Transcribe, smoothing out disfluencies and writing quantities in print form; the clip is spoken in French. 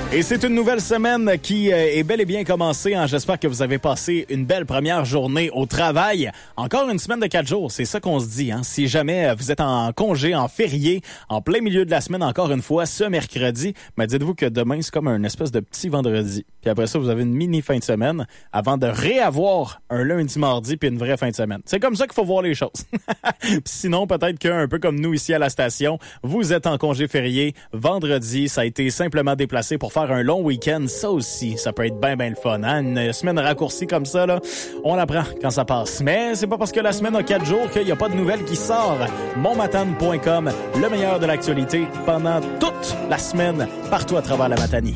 Et c'est une nouvelle semaine qui est bel et bien commencée. J'espère que vous avez passé une belle première journée au travail. Encore une semaine de 4 jours, c'est ça qu'on se dit. Si jamais vous êtes en congé, en férié, en plein milieu de la semaine, encore une fois, ce mercredi, mais dites-vous que demain, c'est comme un espèce de petit vendredi. Puis après ça, vous avez une mini fin de semaine avant de réavoir un lundi, mardi, puis une vraie fin de semaine. C'est comme ça qu'il faut voir les choses. Sinon, peut-être qu'un peu comme nous ici à la station, vous êtes en congé férié. Vendredi, ça a été simplement déplacé pour faire un long week-end. Ça aussi, ça peut être bien le fun. Une semaine raccourcie comme ça, là, on l'apprend quand ça passe. Mais c'est pas parce que la semaine a 4 jours qu'il n'y a pas de nouvelles qui sort. Monmatane.com, le meilleur de l'actualité pendant toute la semaine, partout à travers la Matanie.